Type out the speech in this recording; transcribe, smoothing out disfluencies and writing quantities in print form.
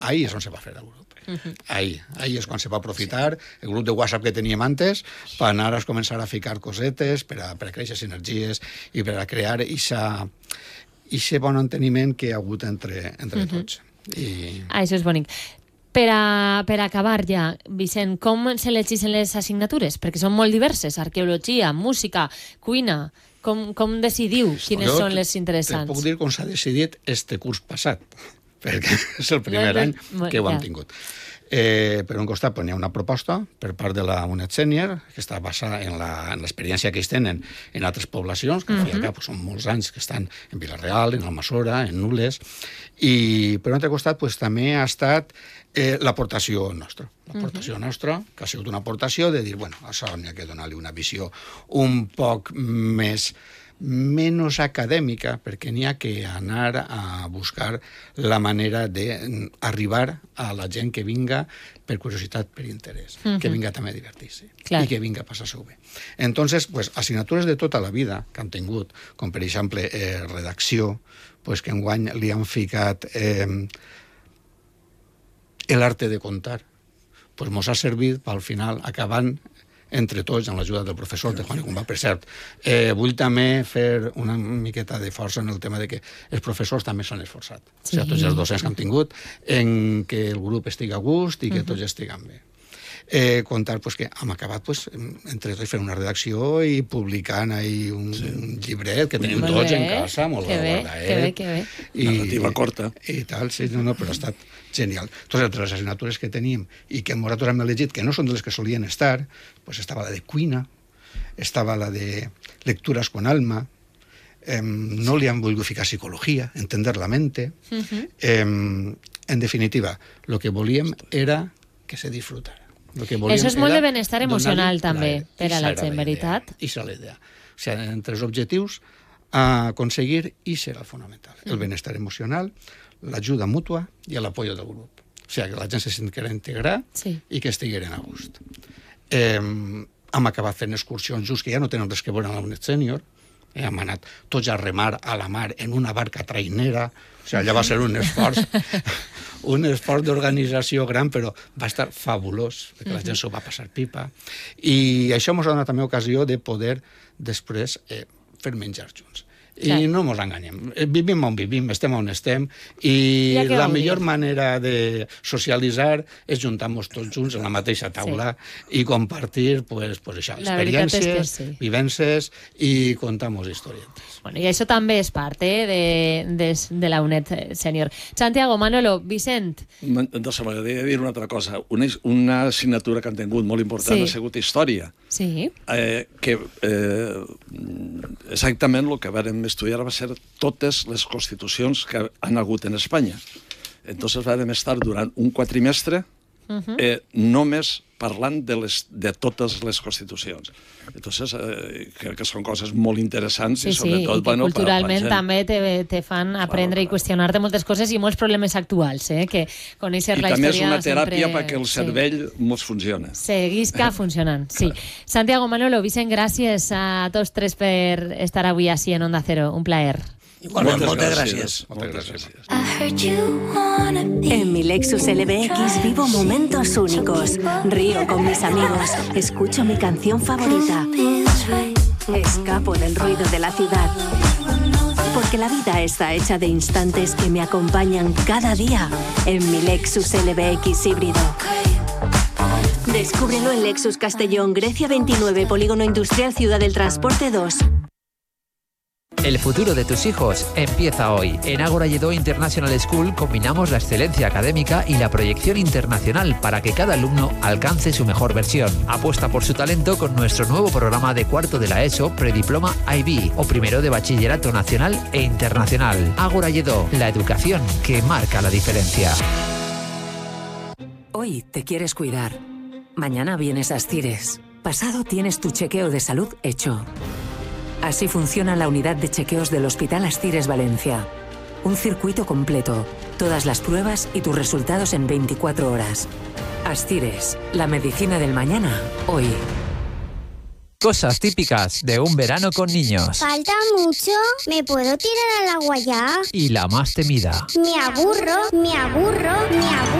ahí és on se va fer el grup. Ahí és quan se va aprofitar el grup de WhatsApp que teníem antes per anar a començar a ficar cosetes, per a créixer sinergies i per a crear ixe bon enteniment que hi ha hagut entre tots. Això és bonic. Per acabar ja, Vicent, com s'elegeixen les assignatures? Perquè són molt diverses, arqueologia, música, cuina. Com decidiu quines són les interessants? Te puc dir com s'ha decidit este curs passat, perquè és el primer any que ho hem tingut. Per un costat, hi ha una proposta per part de la UNED Sènior, que està basada en l'experiència que ells tenen en altres poblacions, que al fi i al cap són molts anys que estan en Vila-real, en Almassora, en Nules, i per un altre costat també ha estat l'aportació nostra. L'aportació nostra, que ha sigut una aportació de dir, bueno, a això n'hi ha que donar-li una visió un poc menys acadèmica, perquè n'hi ha que anar a buscar la manera d'arribar a la gent que vinga per curiositat, per interès, que vinga també a divertir-se i que vinga a passar-s'ho bé. Entonces, assignatures de tota la vida que han tingut, com per exemple redacció, que enguany li han ficat l'arte de contar, mos ha servit al final, acabant entre tots, amb l'ajuda del professor de Juan i Cumbà. Per cert, vull també fer una miqueta de força en el tema de que els professors també s'han esforçat. O sigui, tots els docents que hem tingut, en que el grup estigui a gust i que tots estiguem bé. Contar que hem acabat entre tots fent una redacció i publicant un llibret que tenim tots en casa, molt guardat. Que bé. Narrativa corta. I tal, sí, no, però ha estat genial. Totes les assignatures que teníem i que nosaltres hem elegit, que no són de les que solien estar, estava la de cuina, estava la de lecturas con alma, no li han volgut ficar psicologia, entender la mente. En definitiva, el que volíem era que se disfrutara. Això és molt de benestar emocional també per a la gent, veritat? I serà la idea. O sigui, entre els objectius a aconseguir, i serà el fonamental. El benestar emocional, l'ajuda mútua i l'apoyo del grup. O sigui, que la gent se sentira integrar i que estigueren a gust. Hem acabat fent excursions just que ja no tenen res que veure amb la UNED Sènior. Hem anat tots a remar a la mar en una barca trainera. O sigui, allà va ser un esforç d'organització gran, però va estar fabulós, perquè la gent s'ho va passar pipa. I això ens ha donat també ocasió de poder després fer menjar junts. I no ens enganyem. Vivim on vivim, estem on estem, i la millor manera de socialitzar és juntar-nos tots junts a la mateixa taula i compartir això, experiències, vivències i contar-nos historietes. I això també és part de la UNED Sènior. Santiago, Manolo, Vicent. M'agradaria dir una altra cosa. Una assignatura que han tingut molt important ha sigut història. Sí. Que exactament el que vam estudiar va ser totes les constitucions que han hagut en Espanya. Entonces vam estar durant un quatrimestre només parlant de totes les constitucions. Entonces, crec que són coses molt interessants i sobretot... I culturalment també te fan aprendre i qüestionar-te moltes coses i molts problemes actuals, que conèixer la història... I també és una teràpia perquè el cervell mos funciona. Seguisca funcionant, sí. Santiago, Manolo, Vicent, gràcies a tots tres per estar avui així en Onda Cero. Un plaer. Igualmente, moltes gràcies. En mi Lexus LBX vivo momentos únicos. Río con mis amigos. Escucho mi canción favorita. Escapo del ruido de la ciudad. Porque la vida está hecha de instantes que me acompañan cada día en mi Lexus LBX híbrido. Descúbrelo en Lexus Castellón, Grecia 29, Polígono Industrial Ciudad del Transporte 2. El futuro de tus hijos empieza hoy. En Ágora Lledó International School combinamos la excelencia académica y la proyección internacional para que cada alumno alcance su mejor versión. Apuesta por su talento con nuestro nuevo programa de cuarto de la ESO, Prediploma IB o primero de Bachillerato Nacional e Internacional. Ágora Lledó, la educación que marca la diferencia. Hoy te quieres cuidar. Mañana vienes a Astires. Pasado tienes tu chequeo de salud hecho. Así funciona la unidad de chequeos del Hospital Astires Valencia. Un circuito completo, todas las pruebas y tus resultados en 24 horas. Astires, la medicina del mañana, hoy. Cosas típicas de un verano con niños. ¿Falta mucho? ¿Me puedo tirar al agua ya? Y la más temida. Me aburro.